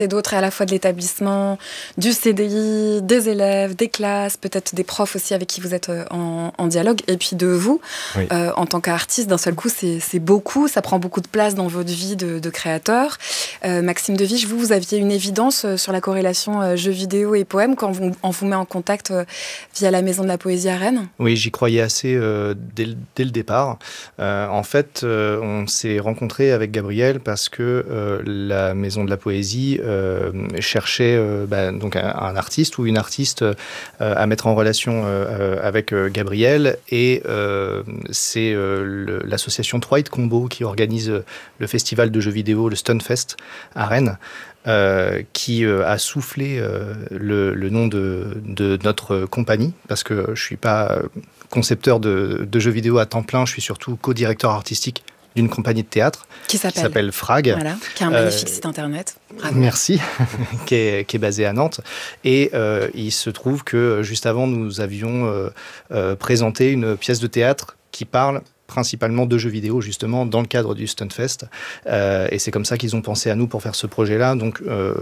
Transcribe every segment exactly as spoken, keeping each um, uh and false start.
Et d'autres, à la fois de l'établissement, du C D I, des élèves, des classes, peut-être des profs aussi avec qui vous êtes en, en dialogue, et puis de vous, oui. euh, en tant qu'artiste, d'un seul coup, c'est, c'est beaucoup, ça prend beaucoup de place dans votre vie de, de créateur. Euh, Maxime Deviche, vous, vous aviez une évidence sur la corrélation euh, jeux vidéo et poèmes quand vous, on vous met en contact euh, via la Maison de la Poésie à Rennes ? Oui, j'y croyais assez euh, dès, dès le départ. Euh, en fait, euh, on s'est rencontrés avec Gabriel parce que euh, la Maison de la Poésie Euh, cherchait euh, bah, donc un, un artiste ou une artiste euh, à mettre en relation euh, avec euh, Gabriel, et euh, c'est euh, le, l'association trois hit Combo qui organise euh, le festival de jeux vidéo, le Stunfest à Rennes, euh, qui euh, a soufflé euh, le, le nom de, de notre compagnie, parce que je suis pas concepteur de, de jeux vidéo à temps plein, je suis surtout co-directeur artistique d'une compagnie de théâtre qui s'appelle, qui s'appelle Frag. Voilà, qui a un magnifique euh, site internet. Bravo. Merci, qui, est, qui est basé à Nantes. Et euh, il se trouve que juste avant, nous avions euh, euh, présenté une pièce de théâtre qui parle principalement de jeux vidéo, justement, dans le cadre du Stunfest. Euh, et c'est comme ça qu'ils ont pensé à nous pour faire ce projet-là. Donc, euh,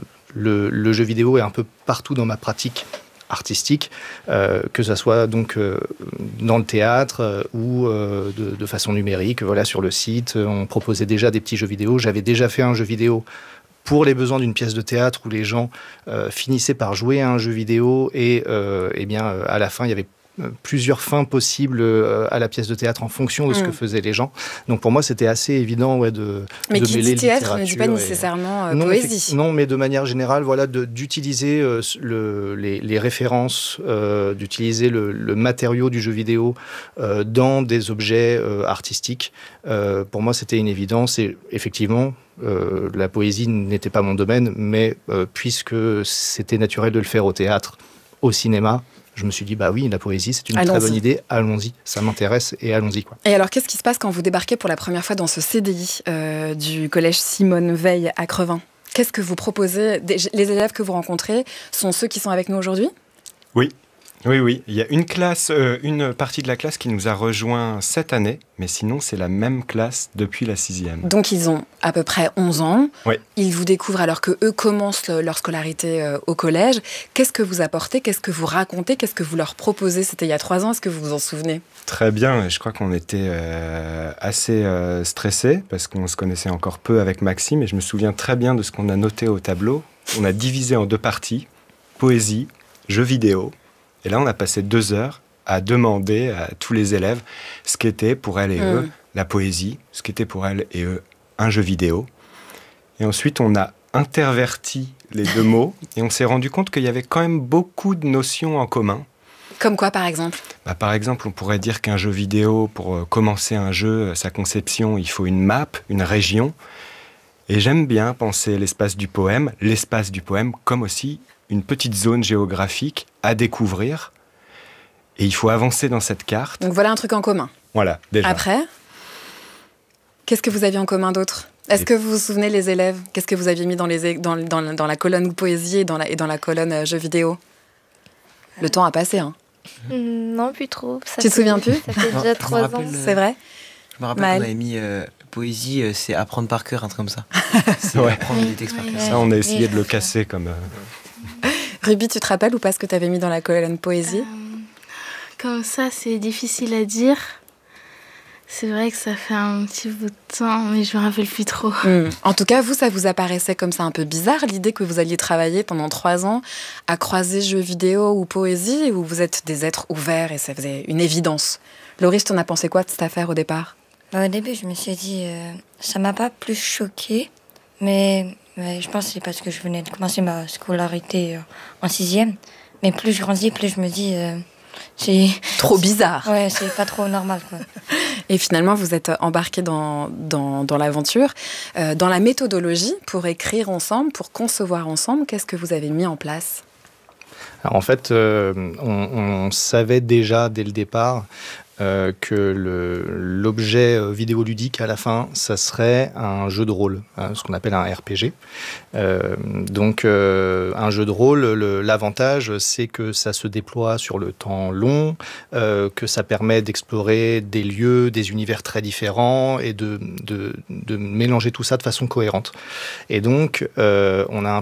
le, le jeu vidéo est un peu partout dans ma pratique artistique, euh, que ce soit donc euh, dans le théâtre euh, ou euh, de, de façon numérique. Voilà, sur le site, on proposait déjà des petits jeux vidéo. J'avais déjà fait un jeu vidéo pour les besoins d'une pièce de théâtre où les gens euh, finissaient par jouer à un jeu vidéo et, euh, eh bien, euh, à la fin, il y avait plusieurs fins possibles euh, à la pièce de théâtre en fonction de ce mmh. que faisaient les gens. Donc pour moi, c'était assez évident ouais, de, mais de qui mêler dit théâtre ne dit pas et... nécessairement euh, non, poésie. Non, mais de manière générale, voilà, de, d'utiliser euh, le, les, les références, euh, d'utiliser le, le matériau du jeu vidéo euh, dans des objets euh, artistiques. Euh, pour moi, c'était une évidence. Et effectivement, euh, la poésie n'était pas mon domaine, mais euh, puisque c'était naturel de le faire au théâtre, au cinéma, je me suis dit, bah oui, la poésie, c'est une allons-y. Très bonne idée, allons-y, ça m'intéresse et allons-y. Quoi. Et alors, qu'est-ce qui se passe quand vous débarquez pour la première fois dans ce C D I euh, du collège Simone Veil à Crevin ? Qu'est-ce que vous proposez ? Les élèves que vous rencontrez sont ceux qui sont avec nous aujourd'hui ? Oui. Oui, oui. Il y a une classe, euh, une partie de la classe qui nous a rejoints cette année, mais sinon, c'est la même classe depuis la sixième. Donc, ils ont à peu près onze ans. Oui. Ils vous découvrent alors qu'eux commencent le, leur scolarité euh, au collège. Qu'est-ce que vous apportez ? Qu'est-ce que vous racontez ? Qu'est-ce que vous leur proposez ? C'était il y a trois ans. Est-ce que vous vous en souvenez ? Très bien. Je crois qu'on était euh, assez euh, stressés parce qu'on se connaissait encore peu avec Maxime. Et je me souviens très bien de ce qu'on a noté au tableau. On a divisé en deux parties, poésie, jeux vidéo. Et là, on a passé deux heures à demander à tous les élèves ce qu'était pour elles et mmh. eux la poésie, ce qu'était pour elles et eux un jeu vidéo. Et ensuite, on a interverti les deux mots et on s'est rendu compte qu'il y avait quand même beaucoup de notions en commun. Comme quoi, par exemple ? Bah, par exemple, on pourrait dire qu'un jeu vidéo, pour commencer un jeu, sa conception, il faut une map, une région. Et j'aime bien penser l'espace du poème, l'espace du poème comme aussi une petite zone géographique à découvrir. Et il faut avancer dans cette carte. Donc voilà un truc en commun. Voilà, déjà. Après, qu'est-ce que vous aviez en commun d'autre ? Est-ce et... que vous vous souvenez les élèves ? Qu'est-ce que vous aviez mis dans, les, dans, dans, dans la colonne poésie et dans la, et dans la colonne euh, jeux vidéo ? Le temps a passé, hein. Mmh, non, plus trop. Ça tu te souviens plus ? Ça fait déjà trois ans. Euh... C'est vrai ? Je me rappelle Maël. qu'on avait mis euh, poésie, euh, c'est apprendre par cœur, un truc comme ça. C'est ouais. apprendre des textes par cœur. Ça, on a essayé oui, de le casser comme... Euh... Ruby, tu te rappelles ou pas ce que tu avais mis dans la colonne poésie ? euh, Comme ça, c'est difficile à dire. C'est vrai que ça fait un petit bout de temps, mais je me rappelle plus trop. Mmh. En tout cas, vous, ça vous apparaissait comme ça un peu bizarre, l'idée que vous alliez travailler pendant trois ans à croiser jeux vidéo ou poésie, où vous êtes des êtres ouverts et ça faisait une évidence. Loris, t'en as pensé quoi de cette affaire au départ ? Bah, au début, je me suis dit, euh, ça m'a pas plus choquée, mais, mais je pense que c'est parce que je venais de commencer ma scolarité euh, en sixième. Mais plus je grandis, plus je me dis... Euh, c'est trop bizarre. Ouais, c'est pas trop normal, quoi. Et finalement, vous êtes embarqués dans, dans, dans l'aventure. Euh, dans la méthodologie, pour écrire ensemble, pour concevoir ensemble, qu'est-ce que vous avez mis en place ? Alors, en fait, euh, on, on savait déjà dès le départ euh, que le, l'objet vidéoludique à la fin, ça serait un jeu de rôle, hein, ce qu'on appelle un R P G. Euh, donc, euh, un jeu de rôle, le, l'avantage, c'est que ça se déploie sur le temps long, euh, que ça permet d'explorer des lieux, des univers très différents et de, de, de mélanger tout ça de façon cohérente. Et donc, euh, on a un